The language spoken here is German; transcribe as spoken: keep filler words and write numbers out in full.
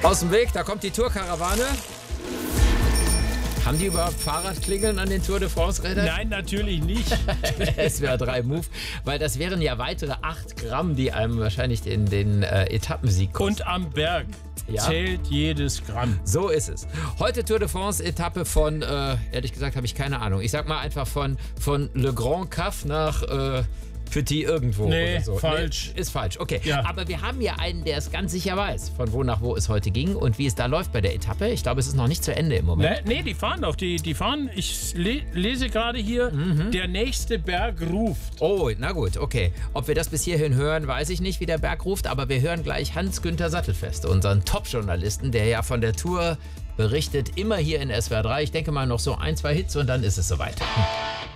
Aus dem Weg, da kommt die Tourkarawane. Haben die überhaupt Fahrradklingeln an den Tour de France-Rädern? Nein, natürlich nicht. S W R drei Move, weil das wären ja weitere acht Gramm, die einem wahrscheinlich in den äh, Etappensieg kosten. Und am Berg Ja. zählt jedes Gramm. So ist es. Heute Tour de France-Etappe von, äh, ehrlich gesagt habe ich keine Ahnung. Ich sag mal einfach von, von Le Grand Caf nach äh, Petit irgendwo Nee, oder so. falsch. Nee, ist falsch, okay. Ja. Aber wir haben hier einen, der es ganz sicher weiß, von wo nach wo es heute ging und wie es da läuft bei der Etappe. Ich glaube, es ist noch nicht zu Ende im Moment. Nee, nee, die fahren doch. Die, die fahren, ich le lese gerade hier, Mhm. der nächste Berg ruft. Oh, na gut, okay. Ob wir das bis hierhin hören, weiß ich nicht, wie der Berg ruft, aber wir hören gleich Hans-Günther Sattelfest, unseren Top-Journalisten, der ja von der Tour berichtet, immer hier in S W R drei. Ich denke mal noch so ein, zwei Hits und dann ist es soweit. Hm.